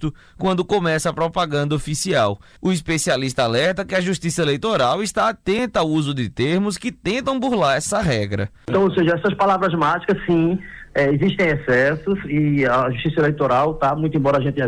susto quando começa a propaganda oficial. O especialista alerta que a Justiça Eleitoral está atenta ao uso de termos que tentam burlar essa regra. Então, ou seja, essas palavras mágicas, sim, existem excessos e a Justiça Eleitoral, tá, muito embora a gente